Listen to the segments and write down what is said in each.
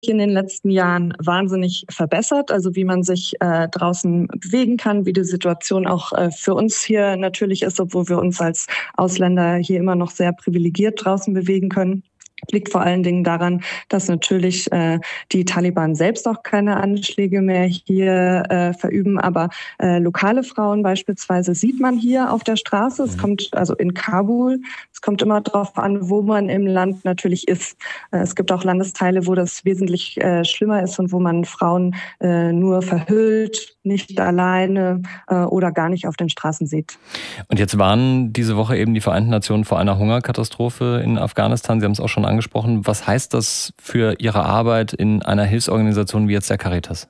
in den letzten Jahren wahnsinnig verbessert, also wie man sich draußen bewegen kann, wie die Situation auch für uns hier natürlich ist, obwohl wir uns als Ausländer hier immer noch sehr privilegiert draußen bewegen können. Liegt vor allen Dingen daran, dass natürlich die Taliban selbst auch keine Anschläge mehr hier verüben, aber lokale Frauen beispielsweise sieht man hier auf der Straße. Es kommt also in Kabul. Es kommt immer darauf an, wo man im Land natürlich ist. Es gibt auch Landesteile, wo das wesentlich schlimmer ist und wo man Frauen nur verhüllt, nicht alleine oder gar nicht auf den Straßen sieht. Und jetzt warnen diese Woche eben die Vereinten Nationen vor einer Hungerkatastrophe in Afghanistan. Sie haben es auch schon angesprochen. Was heißt das für Ihre Arbeit in einer Hilfsorganisation wie jetzt der Caritas?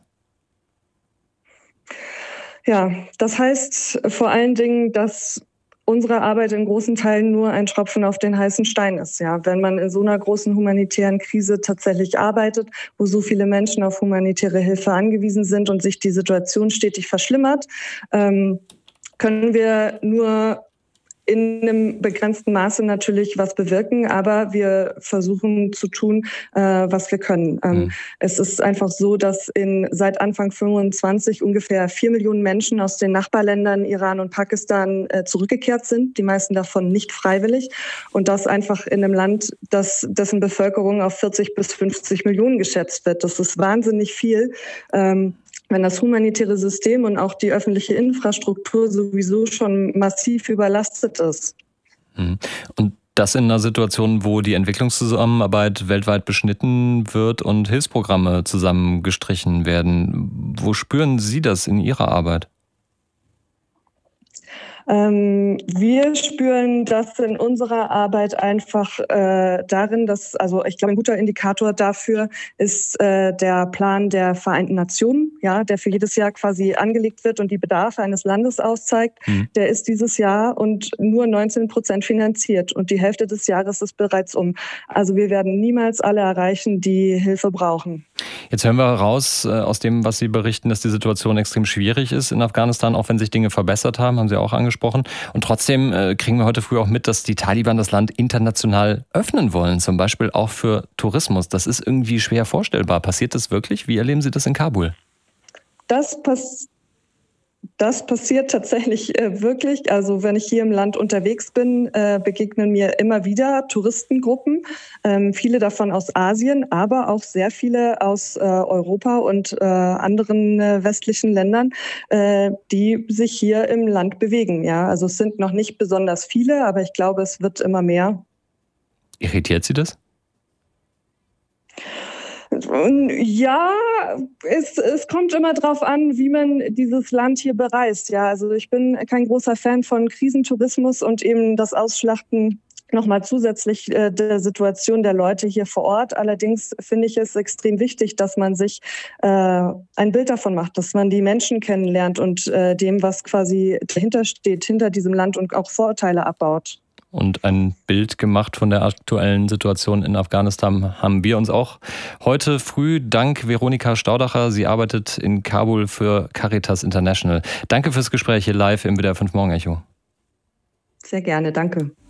Ja, das heißt vor allen Dingen, dass unsere Arbeit in großen Teilen nur ein Tropfen auf den heißen Stein ist. Ja, wenn man in so einer großen humanitären Krise tatsächlich arbeitet, wo so viele Menschen auf humanitäre Hilfe angewiesen sind und sich die Situation stetig verschlimmert, können wir nur in einem begrenzten Maße natürlich was bewirken, aber wir versuchen zu tun, was wir können. Es ist einfach so, dass seit Anfang 25 ungefähr 4 Millionen Menschen aus den Nachbarländern Iran und Pakistan zurückgekehrt sind, die meisten davon nicht freiwillig. Und das einfach in einem Land, dessen Bevölkerung auf 40 bis 50 Millionen geschätzt wird. Das ist wahnsinnig viel. Wenn das humanitäre System und auch die öffentliche Infrastruktur sowieso schon massiv überlastet ist. Und das in einer Situation, wo die Entwicklungszusammenarbeit weltweit beschnitten wird und Hilfsprogramme zusammengestrichen werden. Wo spüren Sie das in Ihrer Arbeit? Wir spüren das in unserer Arbeit einfach darin, dass, also ich glaube, ein guter Indikator dafür ist der Plan der Vereinten Nationen, ja, der für jedes Jahr quasi angelegt wird und die Bedarfe eines Landes auszeigt. Der ist dieses Jahr und nur 19% finanziert und die Hälfte des Jahres ist bereits um. Also wir werden niemals alle erreichen, die Hilfe brauchen. Jetzt hören wir raus aus dem, was Sie berichten, dass die Situation extrem schwierig ist in Afghanistan, auch wenn sich Dinge verbessert haben Sie auch angesprochen. Und trotzdem kriegen wir heute früh auch mit, dass die Taliban das Land international öffnen wollen, zum Beispiel auch für Tourismus. Das ist irgendwie schwer vorstellbar. Passiert das wirklich? Wie erleben Sie das in Kabul? Das passiert tatsächlich wirklich. Also wenn ich hier im Land unterwegs bin, begegnen mir immer wieder Touristengruppen, viele davon aus Asien, aber auch sehr viele aus Europa und anderen westlichen Ländern, die sich hier im Land bewegen. Ja, also es sind noch nicht besonders viele, aber ich glaube, es wird immer mehr. Irritiert Sie das? Ja, es kommt immer drauf an, wie man dieses Land hier bereist. Ja, also ich bin kein großer Fan von Krisentourismus und eben das Ausschlachten nochmal zusätzlich der Situation der Leute hier vor Ort. Allerdings finde ich es extrem wichtig, dass man sich ein Bild davon macht, dass man die Menschen kennenlernt und dem, was quasi dahinter steht, hinter diesem Land und auch Vorurteile abbaut. Und ein Bild gemacht von der aktuellen Situation in Afghanistan haben wir uns auch heute früh. Dank Veronika Staudacher. Sie arbeitet in Kabul für Caritas International. Danke fürs Gespräch hier live im WDR 5 Morgen Echo. Sehr gerne, danke.